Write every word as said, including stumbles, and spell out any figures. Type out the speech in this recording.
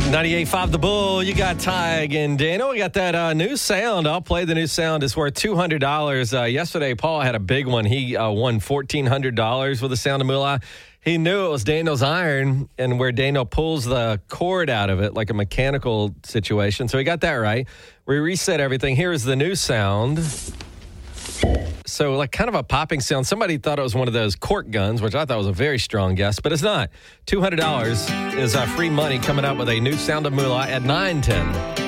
ninety-eight point five The Bull, you got Tig and Daniel. We got that uh, new sound. I'll play the new sound. It's worth two hundred dollars. Uh, yesterday, Paul had a big one. He uh, won fourteen hundred dollars with the sound of Moolah. He knew it was Daniel's iron and where Daniel pulls the cord out of it like a mechanical situation. So he got that right. We reset everything. Here is the new sound. So like kind of a popping sound. Somebody thought it was one of those cork guns, which I thought was a very strong guess, but it's not. two hundred dollars is uh, free money coming out with a new sound of Moolah at nine ten.